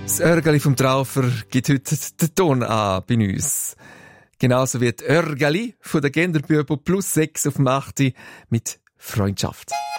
Das Örgali vom Traufer gibt heute den Ton an bei uns. Genauso wie die Örgali von der Genderbübo plus 6 auf dem 8. mit Freundschaft.